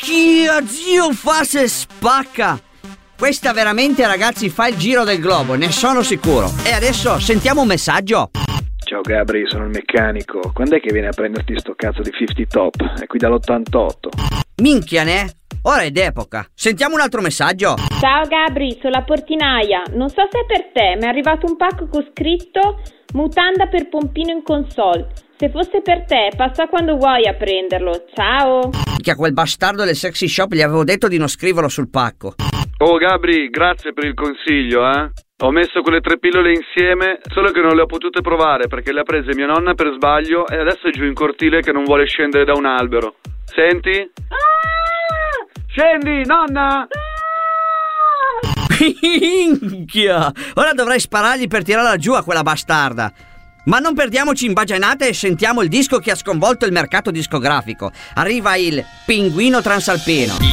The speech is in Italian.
Minchia, zio, fa se spacca! Questa veramente, ragazzi, fa il giro del globo, ne sono sicuro. E adesso sentiamo un messaggio. Ciao Gabri, sono il meccanico. Quando è che vieni a prenderti sto cazzo di 50 top? È qui dall'88. Minchia, ne? Ora è d'epoca. Sentiamo un altro messaggio. Ciao Gabri, sono la portinaia. Non so se è per te, ma è arrivato un pacco con scritto mutanda per pompino in console. Se fosse per te, passa quando vuoi a prenderlo. Ciao. Che a quel bastardo del sexy shop gli avevo detto di non scriverlo sul pacco. Oh Gabri, grazie per il consiglio, Ho messo quelle 3 pillole insieme, solo che non le ho potute provare perché le ha prese mia nonna per sbaglio e adesso è giù in cortile che non vuole scendere da un albero. Senti? Scendi, nonna! Minchia! Ora dovrei sparargli per tirarla giù a quella bastarda. Ma non perdiamoci in bagianate e sentiamo il disco che ha sconvolto il mercato discografico. Arriva il Pinguino Transalpino.